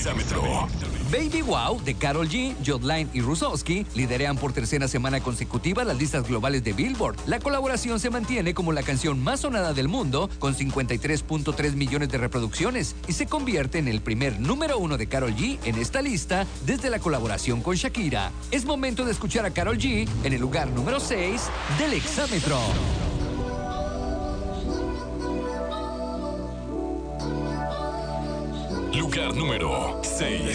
Exámetro. Baby Wow de Karol G, Jodline y Rusowski liderean por tercera semana consecutiva las listas globales de Billboard. La colaboración se mantiene como la canción más sonada del mundo, con 53.3 millones de reproducciones, y se convierte en el primer número 1 de Karol G en esta lista desde la colaboración con Shakira. Es momento de escuchar a Karol G en el lugar número 6 del Exámetro. Lugar número 6.